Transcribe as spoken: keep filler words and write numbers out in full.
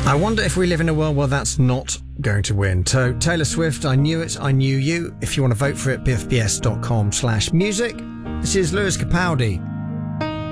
I wonder if we live in a world where that's not going to win. So Taylor Swift, I Knew It, I Knew You. If you want to vote for it, b f b s dot com slash music. This is Lewis Capaldi.